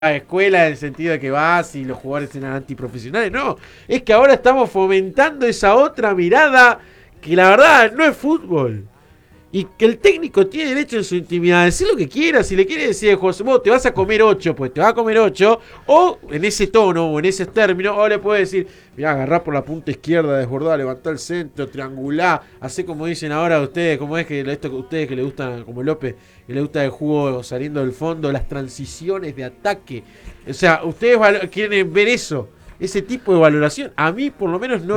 escuela en el sentido de que vas y los jugadores eran antiprofesionales. No, es que ahora estamos fomentando esa otra mirada que la verdad no es fútbol. Y que el técnico tiene derecho en su intimidad a decir lo que quiera. Si le quiere decir, José, vos te vas a comer 8, pues te vas a comer 8. O en ese tono o en ese término, o le puede decir, mirá, agarrá por la punta izquierda, desbordá, levantá el centro, triangulá, hacé como dicen ahora ustedes, como es que esto que ustedes que le gustan, como López, que le gusta el juego saliendo del fondo, las transiciones de ataque. O sea, ustedes quieren ver eso, ese tipo de valoración. A mí por lo menos no